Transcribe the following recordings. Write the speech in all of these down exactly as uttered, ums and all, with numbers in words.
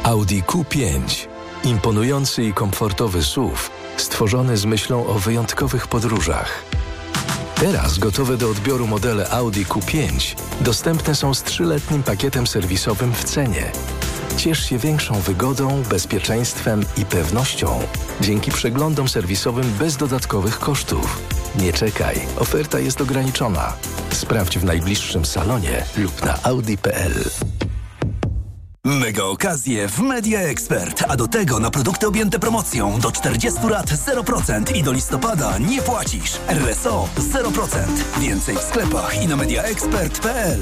Audi Q pięć. Imponujący i komfortowy S U V, stworzony z myślą o wyjątkowych podróżach. Teraz gotowe do odbioru modele Audi Q pięć dostępne są z trzyletnim pakietem serwisowym w cenie. Ciesz się większą wygodą, bezpieczeństwem i pewnością dzięki przeglądom serwisowym bez dodatkowych kosztów. Nie czekaj, oferta jest ograniczona. Sprawdź w najbliższym salonie lub na audi kropka p l. Mega okazje w Media Expert, a do tego na produkty objęte promocją do czterdziestu lat zero procent i do listopada nie płacisz. R S O zero procent. Więcej w sklepach i na media expert kropka p l.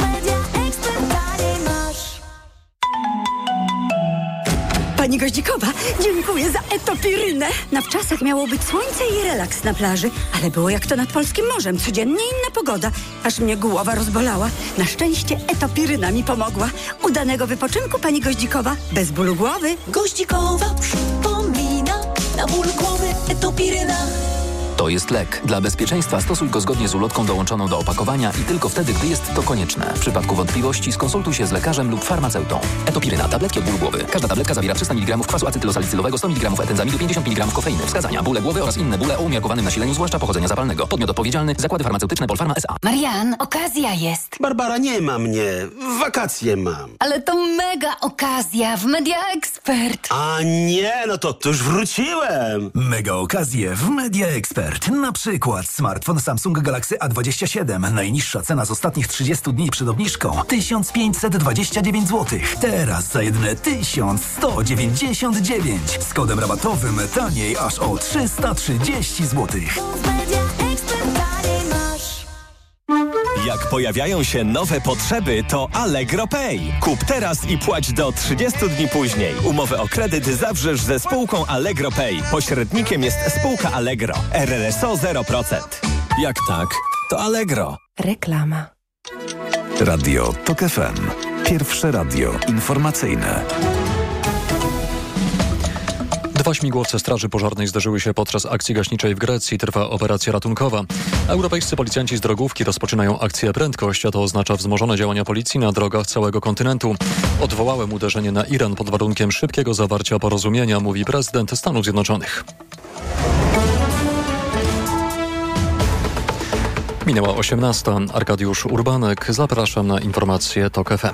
Pani Goździkowa, dziękuję za etopirynę. Na wczasach miało być słońce i relaks na plaży, ale było jak to nad polskim morzem. Codziennie inna pogoda, aż mnie głowa rozbolała. Na szczęście etopiryna mi pomogła. Udanego wypoczynku, pani Goździkowa, bez bólu głowy. Goździkowa przypomina, na ból głowy etopiryna. To jest lek. Dla bezpieczeństwa stosuj go zgodnie z ulotką dołączoną do opakowania i tylko wtedy, gdy jest to konieczne. W przypadku wątpliwości skonsultuj się z lekarzem lub farmaceutą. Etopiryna. Tabletki od bólu głowy. Każda tabletka zawiera trzysta miligramów kwasu acetylosalicylowego, sto miligramów etenzamidu, pięćdziesiąt miligramów kofeiny. Wskazania: bóle głowy oraz inne bóle o umiarkowanym nasileniu, zwłaszcza pochodzenia zapalnego. Podmiot odpowiedzialny: Zakłady Farmaceutyczne Polpharma S A. Marian, okazja jest. Barbara, nie ma mnie. Wakacje mam. Ale to mega okazja w Media Expert. A nie, no to, to już wróciłem. Mega okazje w Media Expert. Na przykład smartfon Samsung Galaxy A dwadzieścia siedem. Najniższa cena z ostatnich trzydziestu dni przed obniżką tysiąc pięćset dwadzieścia dziewięć złotych. Teraz za jedyne tysiąc sto dziewięćdziesiąt dziewięć. Z kodem rabatowym taniej aż o trzysta trzydzieści złotych. Jak pojawiają się nowe potrzeby, to Allegro Pay. Kup teraz i płać do trzydziestu dni później. Umowę o kredyt zawrzesz ze spółką Allegro Pay. Pośrednikiem jest spółka Allegro. R R S O zero procent. Jak tak, to Allegro. Reklama. Radio TOK F M. Pierwsze radio informacyjne. Dwa śmigłowce Straży Pożarnej zderzyły się podczas akcji gaśniczej w Grecji. Trwa operacja ratunkowa. Europejscy policjanci z drogówki rozpoczynają akcję Prędkość, a to oznacza wzmożone działania policji na drogach całego kontynentu. Odwołałem uderzenie na Iran pod warunkiem szybkiego zawarcia porozumienia, mówi prezydent Stanów Zjednoczonych. Minęła osiemnasta. Arkadiusz Urbanek. Zapraszam na informacje TOK F M.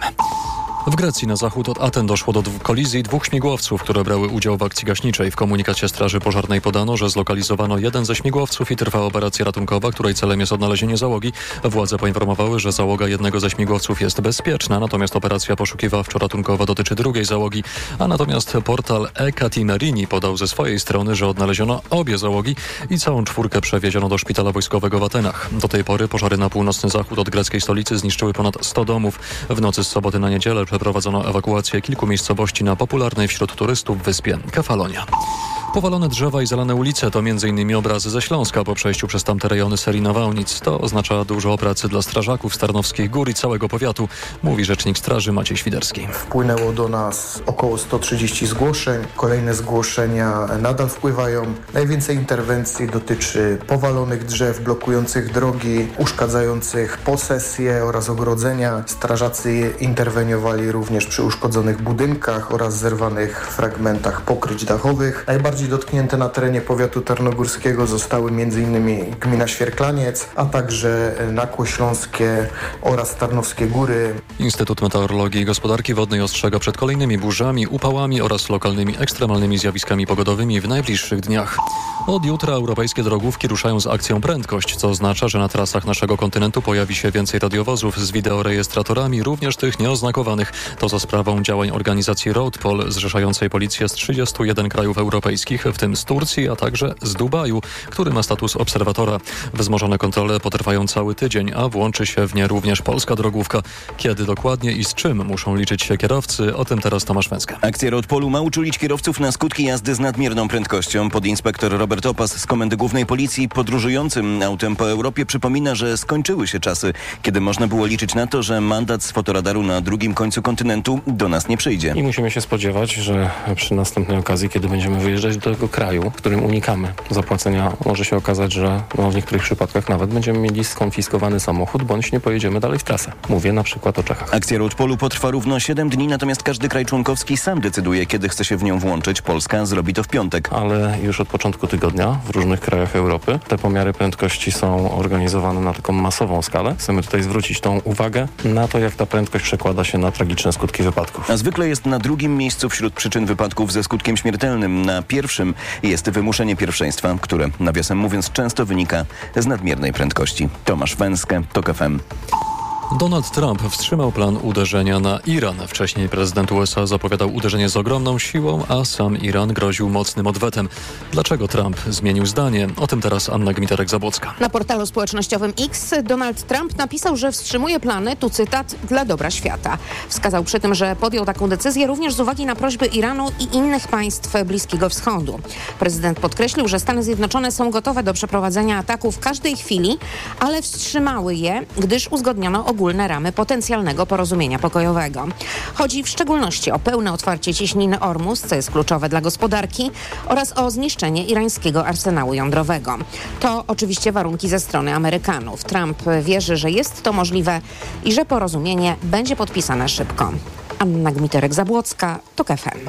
W Grecji na zachód od Aten doszło do kolizji dwóch śmigłowców, które brały udział w akcji gaśniczej. W komunikacie Straży Pożarnej podano, że zlokalizowano jeden ze śmigłowców i trwa operacja ratunkowa, której celem jest odnalezienie załogi. Władze poinformowały, że załoga jednego ze śmigłowców jest bezpieczna, natomiast operacja poszukiwawczo-ratunkowa dotyczy drugiej załogi. A natomiast portal e-Katimerini podał ze swojej strony, że odnaleziono obie załogi i całą czwórkę przewieziono do szpitala wojskowego w Atenach. Do tej pory pożary na północny zachód od greckiej stolicy zniszczyły ponad sto domów. W nocy z soboty na niedzielę przeprowadzono ewakuację kilku miejscowości na popularnej wśród turystów wyspie Kefalonia. Powalone drzewa i zalane ulice to między innymi obrazy ze Śląska po przejściu przez tamte rejony serii nawałnic. To oznacza dużo pracy dla strażaków z Tarnowskich Gór i całego powiatu, mówi rzecznik straży Maciej Świderski. Wpłynęło do nas około sto trzydzieści zgłoszeń. Kolejne zgłoszenia nadal wpływają. Najwięcej interwencji dotyczy powalonych drzew, blokujących drogi, uszkadzających posesje oraz ogrodzenia. Strażacy interweniowali również przy uszkodzonych budynkach oraz zerwanych fragmentach pokryć dachowych. Najbardziej dotknięte na terenie powiatu tarnogórskiego zostały m.in. gmina Świerklaniec, a także Nakło Śląskie oraz Tarnowskie Góry. Instytut Meteorologii i Gospodarki Wodnej ostrzega przed kolejnymi burzami, upałami oraz lokalnymi ekstremalnymi zjawiskami pogodowymi w najbliższych dniach. Od jutra europejskie drogówki ruszają z akcją Prędkość, co oznacza, że na trasach naszego kontynentu pojawi się więcej radiowozów z wideorejestratorami, również tych nieoznakowanych. To za sprawą działań organizacji Roadpol, zrzeszającej policję z trzydziestu jeden krajów europejskich, w tym z Turcji, a także z Dubaju, który ma status obserwatora. Wzmożone kontrole potrwają cały tydzień, a włączy się w nie również polska drogówka. Kiedy dokładnie i z czym muszą liczyć się kierowcy? O tym teraz Tomasz Węska. Akcja Roadpolu ma uczulić kierowców na skutki jazdy z nadmierną prędkością. Podinspektor Robert Opas z Komendy Głównej Policji podróżującym autem po Europie przypomina, że skończyły się czasy, kiedy można było liczyć na to, że mandat z fotoradaru na drugim końcu kontynentu do nas nie przyjdzie. I musimy się spodziewać, że przy następnej okazji, kiedy będziemy wyjeżdżać do tego kraju, w którym unikamy zapłacenia, może się okazać, że no, w niektórych przypadkach nawet będziemy mieli skonfiskowany samochód, bądź nie pojedziemy dalej w trasę. Mówię na przykład o Czechach. Akcja Road Polu potrwa równo siedem dni, natomiast każdy kraj członkowski sam decyduje, kiedy chce się w nią włączyć. Polska zrobi to w piątek. Ale już od początku tygodnia w różnych krajach Europy te pomiary prędkości są organizowane na taką masową skalę. Chcemy tutaj zwrócić tą uwagę na to, jak ta prędkość przekłada się na tragiczne skutki wypadków. A zwykle jest na drugim miejscu wśród przyczyn wypadków ze skutkiem śmiertelnym. Na pierwszym jest wymuszenie pierwszeństwa, które, nawiasem mówiąc, często wynika z nadmiernej prędkości. Tomasz Węskę, TOK F M. Donald Trump wstrzymał plan uderzenia na Iran. Wcześniej prezydent U S A zapowiadał uderzenie z ogromną siłą, a sam Iran groził mocnym odwetem. Dlaczego Trump zmienił zdanie? O tym teraz Anna Gmiterek-Zabłocka. Na portalu społecznościowym X Donald Trump napisał, że wstrzymuje plany, tu cytat, dla dobra świata. Wskazał przy tym, że podjął taką decyzję również z uwagi na prośby Iranu i innych państw Bliskiego Wschodu. Prezydent podkreślił, że Stany Zjednoczone są gotowe do przeprowadzenia ataku w każdej chwili, ale wstrzymały je, gdyż uzgodniono ogólne ramy potencjalnego porozumienia pokojowego. Chodzi w szczególności o pełne otwarcie cieśniny Ormus, co jest kluczowe dla gospodarki, oraz o zniszczenie irańskiego arsenału jądrowego. To oczywiście warunki ze strony Amerykanów. Trump wierzy, że jest to możliwe i że porozumienie będzie podpisane szybko. Anna Gmiterek-Zabłocka, TOK F M.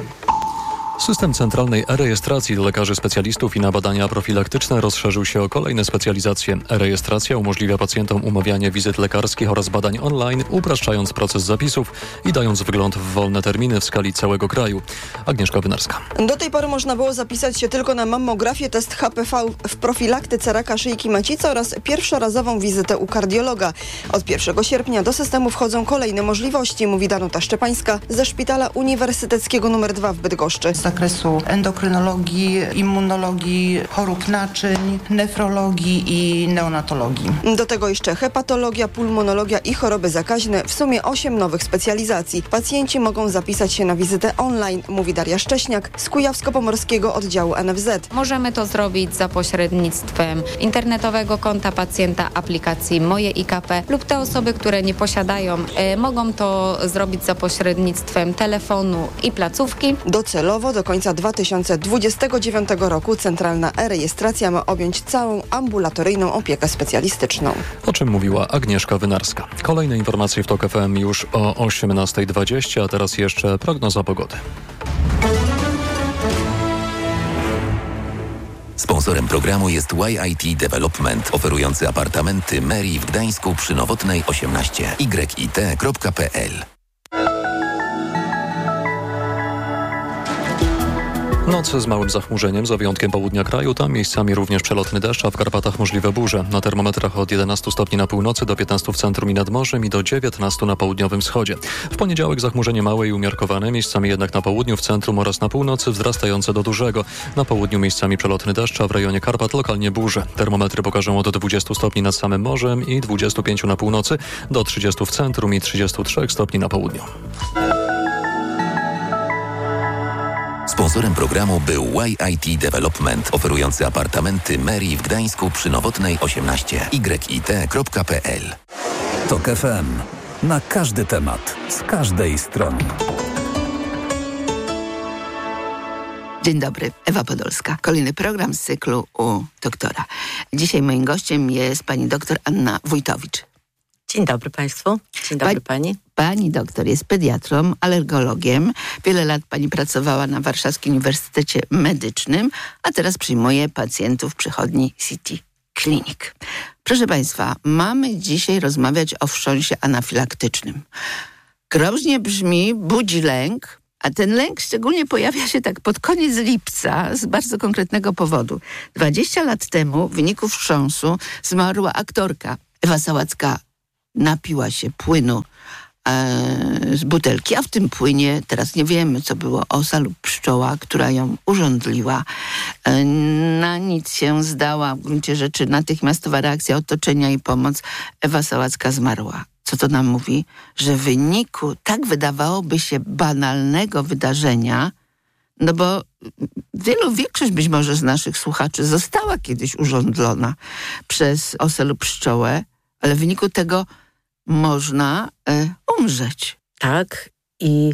System centralnej e-rejestracji dla lekarzy specjalistów i na badania profilaktyczne rozszerzył się o kolejne specjalizacje. E-rejestracja umożliwia pacjentom umawianie wizyt lekarskich oraz badań online, upraszczając proces zapisów i dając wgląd w wolne terminy w skali całego kraju. Agnieszka Wynarska. Do tej pory można było zapisać się tylko na mammografię, test H P V w profilaktyce raka szyjki macicy oraz pierwszorazową wizytę u kardiologa. Od pierwszego sierpnia do systemu wchodzą kolejne możliwości, mówi Danuta Szczepańska ze Szpitala Uniwersyteckiego numer dwa w Bydgoszczy. Z zakresu endokrynologii, immunologii, chorób naczyń, nefrologii i neonatologii. Do tego jeszcze hepatologia, pulmonologia i choroby zakaźne. W sumie osiem nowych specjalizacji. Pacjenci mogą zapisać się na wizytę online, mówi Daria Szcześniak z Kujawsko-Pomorskiego oddziału N F Z. Możemy to zrobić za pośrednictwem internetowego konta pacjenta, aplikacji Moje I K P lub te osoby, które nie posiadają, y, mogą to zrobić za pośrednictwem telefonu i placówki. Docelowo do końca dwa tysiące dwudziestego dziewiątego roku centralna e-rejestracja ma objąć całą ambulatoryjną opiekę specjalistyczną. O czym mówiła Agnieszka Wynarska. Kolejne informacje w TOK F M już o osiemnasta dwadzieścia, a teraz jeszcze prognoza pogody. Sponsorem programu jest Y I T Development, oferujący apartamenty Mary w Gdańsku przy Nowotnej osiemnaście. y i t kropka p l. Noc z małym zachmurzeniem, za wyjątkiem południa kraju, tam miejscami również przelotny deszcz, a w Karpatach możliwe burze. Na termometrach od jedenastu stopni na północy do piętnastu w centrum i nad morzem i do dziewiętnastu na południowym wschodzie. W poniedziałek zachmurzenie małe i umiarkowane, miejscami jednak na południu, w centrum oraz na północy wzrastające do dużego. Na południu miejscami przelotny deszcz, a w rejonie Karpat lokalnie burze. Termometry pokażą od dwudziestu stopni nad samym morzem i dwudziestu pięciu na północy, do trzydziestu w centrum i trzydziestu trzech stopni na południu. Sponsorem programu był Y I T Development, oferujący apartamenty Mary w Gdańsku przy Nowotnej osiemnaście. y i t kropka p l. TOK F M. Na każdy temat, z każdej strony. Dzień dobry, Ewa Podolska. Kolejny program z cyklu u doktora. Dzisiaj moim gościem jest pani doktor Anna Wójtowicz. Dzień dobry Państwu. Dzień dobry Pa- Pani. Pani doktor jest pediatrą, alergologiem. Wiele lat pani pracowała na Warszawskim Uniwersytecie Medycznym, a teraz przyjmuje pacjentów w przychodni City Clinic. Proszę Państwa, mamy dzisiaj rozmawiać o wstrząsie anafilaktycznym. Groźnie brzmi, budzi lęk, a ten lęk szczególnie pojawia się tak pod koniec lipca z bardzo konkretnego powodu. dwadzieścia lat temu w wyniku wstrząsu zmarła aktorka Ewa Sałacka. Napiła się płynu e, z butelki, a w tym płynie, teraz nie wiemy co było, osa lub pszczoła, która ją urządliła. E, na nic się zdała, w gruncie rzeczy natychmiastowa reakcja otoczenia i pomoc. Ewa Sałacka zmarła. Co to nam mówi? Że w wyniku tak wydawałoby się banalnego wydarzenia, no bo wielu, większość być może z naszych słuchaczy została kiedyś urządlona przez osę lub pszczołę, ale w wyniku tego można y, umrzeć. Tak i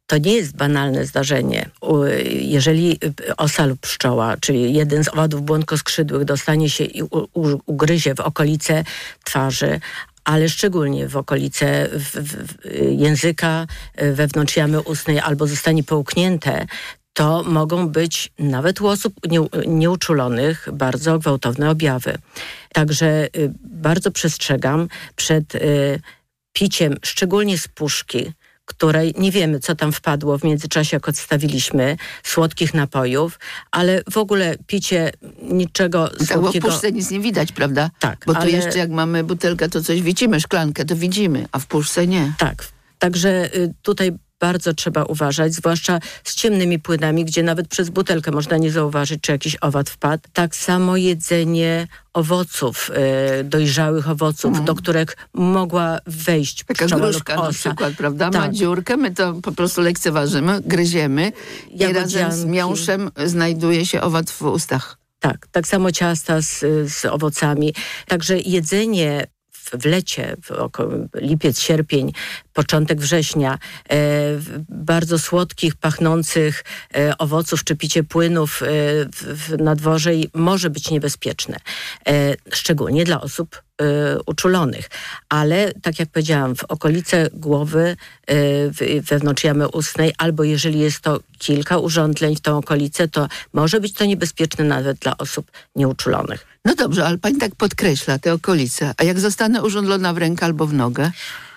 To nie jest banalne zdarzenie. Jeżeli osa lub pszczoła, czyli jeden z owadów błonkoskrzydłych dostanie się i ugryzie w okolice twarzy, ale szczególnie w okolice w, w, języka, wewnątrz jamy ustnej, albo zostanie połknięte, to mogą być nawet u osób nie, nieuczulonych bardzo gwałtowne objawy. Także y, bardzo przestrzegam przed y, piciem, szczególnie z puszki, której nie wiemy, co tam wpadło w międzyczasie, jak odstawiliśmy, słodkich napojów, ale w ogóle picie niczego tak, słodkiego... Bo w puszce nic nie widać, prawda? Tak. Bo to ale... jeszcze jak mamy butelkę, to coś widzimy, szklankę to widzimy, a w puszce nie. Tak. Także y, tutaj bardzo trzeba uważać, zwłaszcza z ciemnymi płynami, gdzie nawet przez butelkę można nie zauważyć, czy jakiś owad wpadł. Tak samo jedzenie owoców, y, dojrzałych owoców, mm. do których mogła wejść taka pszczoła gruszka lub osa. Na przykład, prawda? Tak. Ma dziurkę, my to po prostu lekceważymy, gryziemy i razem z miąższem znajduje się owad w ustach. Tak, tak samo ciasta z, z owocami. Także jedzenie w lecie, w około lipiec, sierpień, początek września, e, bardzo słodkich, pachnących e, owoców czy picie płynów e, w, w nadworze może być niebezpieczne. E, szczególnie dla osób e, uczulonych. Ale, tak jak powiedziałam, w okolice głowy, e, w, wewnątrz jamy ustnej, albo jeżeli jest to kilka urządzeń w tą okolicę, to może być to niebezpieczne nawet dla osób nieuczulonych. No dobrze, ale pani tak podkreśla te okolice. A jak zostanę urządlona w rękę albo w nogę?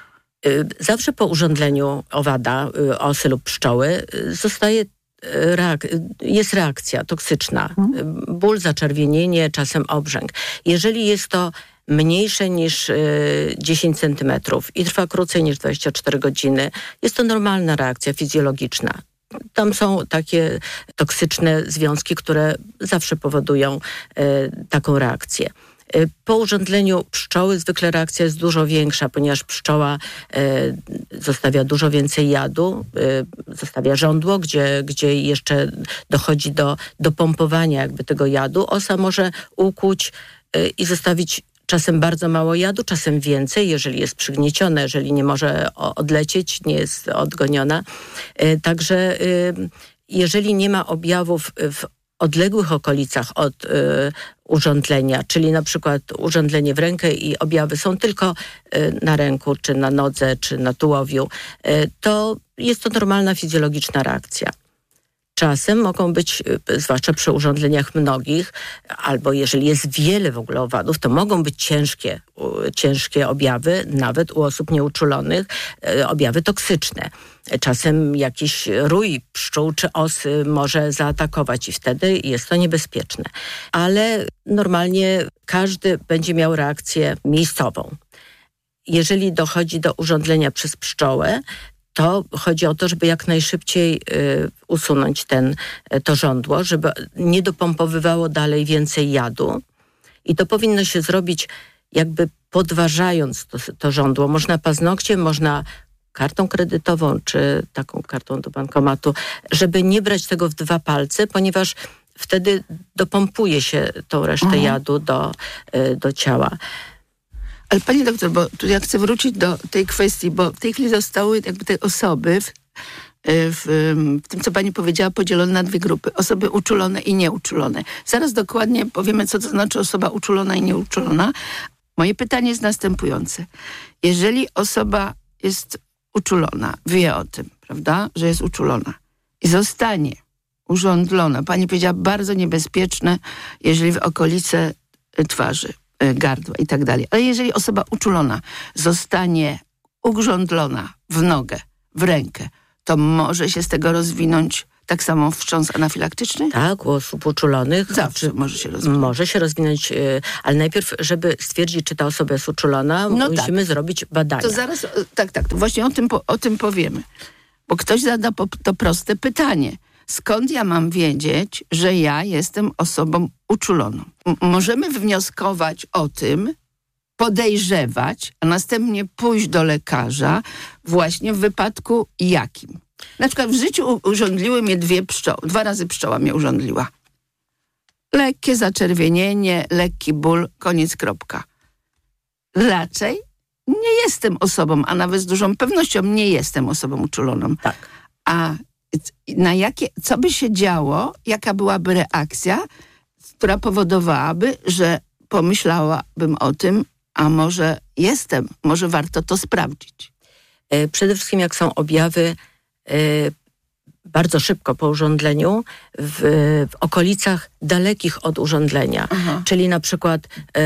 Zawsze po urządleniu owada, osy lub pszczoły zostaje reak- jest reakcja toksyczna. Hmm. Ból, zaczerwienienie, czasem obrzęk. Jeżeli jest to mniejsze niż y, dziesięć centymetrów i trwa krócej niż dwadzieścia cztery godziny, jest to normalna reakcja fizjologiczna. Tam są takie toksyczne związki, które zawsze powodują y, taką reakcję. Y, po urządleniu pszczoły zwykle reakcja jest dużo większa, ponieważ pszczoła y, zostawia dużo więcej jadu, y, zostawia żądło, gdzie, gdzie jeszcze dochodzi do, do pompowania jakby tego jadu. Osa może ukłuć y, i zostawić czasem bardzo mało jadu, czasem więcej, jeżeli jest przygniecione, jeżeli nie może odlecieć, nie jest odgoniona. Także jeżeli nie ma objawów w odległych okolicach od y, urządlenia, czyli na przykład urządlenie w rękę i objawy są tylko y, na ręku, czy na nodze, czy na tułowiu, y, to jest to normalna fizjologiczna reakcja. Czasem mogą być, zwłaszcza przy urządleniach mnogich, albo jeżeli jest wiele w ogóle owadów, to mogą być ciężkie, ciężkie objawy, nawet u osób nieuczulonych, objawy toksyczne. Czasem jakiś rój pszczół czy osy może zaatakować i wtedy jest to niebezpieczne. Ale normalnie każdy będzie miał reakcję miejscową. Jeżeli dochodzi do urządlenia przez pszczołę, to chodzi o to, żeby jak najszybciej y, usunąć ten, to żądło, żeby nie dopompowywało dalej więcej jadu. I to powinno się zrobić jakby podważając to, to żądło. Można paznokciem, można kartą kredytową, czy taką kartą do bankomatu, żeby nie brać tego w dwa palce, ponieważ wtedy dopompuje się tą resztę mhm. jadu do, y, do ciała. Ale pani doktor, bo tu ja chcę wrócić do tej kwestii, bo w tej chwili zostały jakby te osoby w, w, w tym, co pani powiedziała, podzielone na dwie grupy. Osoby uczulone i nieuczulone. Zaraz dokładnie powiemy, co to znaczy osoba uczulona i nieuczulona. Moje pytanie jest następujące. Jeżeli osoba jest uczulona, wie o tym, prawda, że jest uczulona i zostanie urządlona, pani powiedziała, bardzo niebezpieczne, jeżeli w okolice twarzy, gardła i tak dalej. Ale jeżeli osoba uczulona zostanie urządlona w nogę, w rękę, to może się z tego rozwinąć tak samo wstrząs anafilaktyczny? Tak, u osób uczulonych. Zawsze czy, może się rozwinąć. Może się rozwinąć, ale najpierw, żeby stwierdzić, czy ta osoba jest uczulona, no musimy tak. zrobić badania. To zaraz, tak, tak, to właśnie o tym, o tym powiemy. Bo ktoś zada to proste pytanie. Skąd ja mam wiedzieć, że ja jestem osobą uczuloną? M- możemy wnioskować o tym, podejrzewać, a następnie pójść do lekarza właśnie w wypadku jakim? Na przykład w życiu urządliły mnie dwie pszczoły. Dwa razy pszczoła mnie urządliła. Lekkie zaczerwienienie, lekki ból, koniec, kropka. Raczej nie jestem osobą, a nawet z dużą pewnością nie jestem osobą uczuloną. Tak. A na jakie, co by się działo, jaka byłaby reakcja, która powodowałaby, że pomyślałabym o tym, a może jestem, może warto to sprawdzić. Przede wszystkim jak są objawy bardzo szybko po urządleniu w, w okolicach dalekich od urządlenia. Aha. Czyli na przykład e,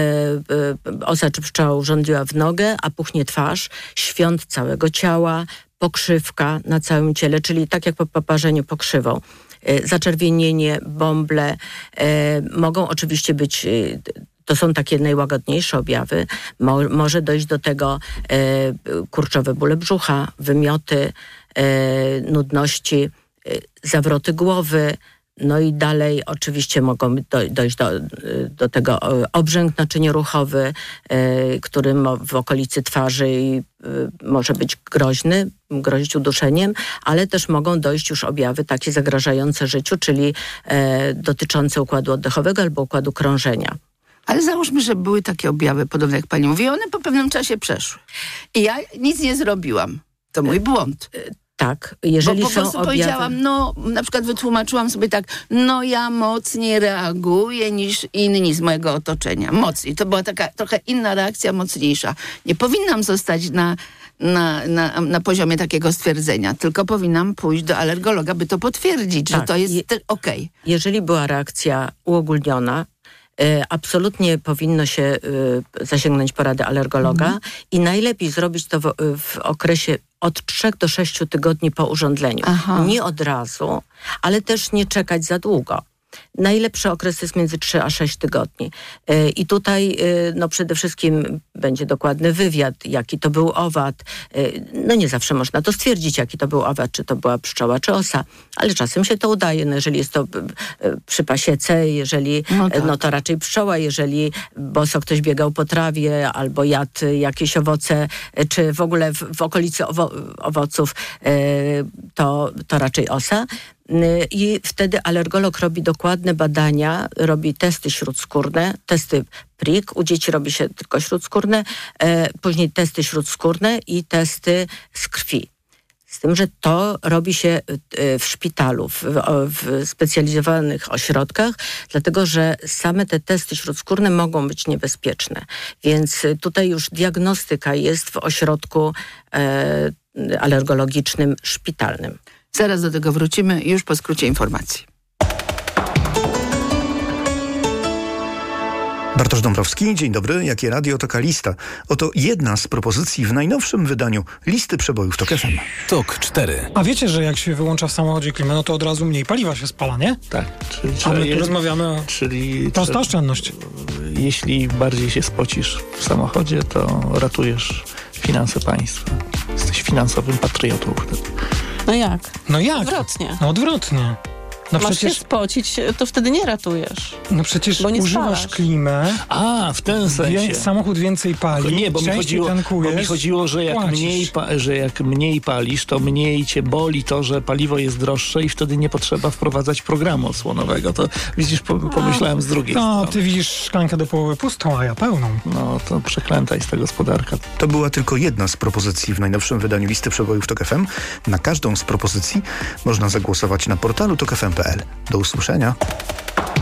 e, osa czy pszczoła urządziła w nogę, a puchnie twarz, świąt całego ciała, pokrzywka na całym ciele, czyli tak jak po poparzeniu pokrzywą. E, zaczerwienienie, bąble. E, mogą oczywiście być... E, To są takie najłagodniejsze objawy. Mo, może dojść do tego e, kurczowe bóle brzucha, wymioty, e, nudności, e, zawroty głowy. No i dalej oczywiście mogą do, dojść do, do tego obrzęk naczynioruchowy, e, który mo, w okolicy twarzy e, może być groźny, grozić uduszeniem, ale też mogą dojść już objawy takie zagrażające życiu, czyli e, dotyczące układu oddechowego albo układu krążenia. Ale załóżmy, że były takie objawy, podobne jak pani mówi, one po pewnym czasie przeszły. I ja nic nie zrobiłam. To mój błąd. Tak, jeżeli Bo po są prostu objawy... powiedziałam, no na przykład wytłumaczyłam sobie tak, no ja mocniej reaguję niż inni z mojego otoczenia. Mocniej. To była taka trochę inna reakcja, mocniejsza. Nie powinnam zostać na... Na, na, na poziomie takiego stwierdzenia, tylko powinnam pójść do alergologa, by to potwierdzić, tak, że to jest je, okej. Okay. Jeżeli była reakcja uogólniona, y, absolutnie powinno się y, zasięgnąć porady alergologa mhm. i najlepiej zrobić to w, w okresie od trzech do sześciu tygodni po urządleniu. Aha. Nie od razu, ale też nie czekać za długo. Najlepszy okres jest między trzy a sześć tygodni. Yy, I tutaj yy, no przede wszystkim będzie dokładny wywiad, jaki to był owad. Yy, no nie zawsze można to stwierdzić, jaki to był owad, czy to była pszczoła, czy osa, ale czasem się to udaje. No jeżeli jest to yy, przy pasiece, jeżeli no, tak. yy, no to raczej pszczoła, jeżeli boso ktoś biegał po trawie, albo jadł jakieś owoce, yy, czy w ogóle w, w okolicy owo- owoców, yy, to, to raczej osa. I wtedy alergolog robi dokładne badania, robi testy śródskórne, testy P R I K, u dzieci robi się tylko śródskórne, e, później testy śródskórne i testy z krwi. Z tym, że to robi się w szpitalu, w, w specjalizowanych ośrodkach, dlatego że same te testy śródskórne mogą być niebezpieczne. Więc tutaj już diagnostyka jest w ośrodku e, alergologicznym szpitalnym. Zaraz do tego wrócimy, już po skrócie informacji. Bartosz Dąbrowski, dzień dobry. Jakie radio, taka lista. Oto jedna z propozycji w najnowszym wydaniu listy przebojów TOK F M. TOK cztery. A wiecie, że jak się wyłącza w samochodzie klimę, no to od razu mniej paliwa się spala, nie? Tak. Czyli A my tu je... rozmawiamy o czyli prosta trzeba... oszczędność. Jeśli bardziej się spocisz w samochodzie, to ratujesz finanse państwa. Jesteś finansowym patriotą wtedy. No jak? No jak? Odwrotnie. No odwrotnie. No Masz przecież się spocić, to wtedy nie ratujesz. No przecież bo nie używasz spalasz. klimę. A, w ten sensie. Wie, samochód więcej pali. Nie, bo mi, chodziło, bo mi chodziło, że jak, mniej, że jak mniej palisz, to mniej cię boli to, że paliwo jest droższe i wtedy nie potrzeba wprowadzać programu osłonowego. To widzisz, pomyślałem z drugiej no, strony. No, ty widzisz szklankę do połowy pustą, a ja pełną. No, to przeklęta jest ta gospodarka. To była tylko jedna z propozycji w najnowszym wydaniu listy przebojów TOK F M. Na każdą z propozycji można zagłosować na portalu tok f m kropka p l. Do usłyszenia.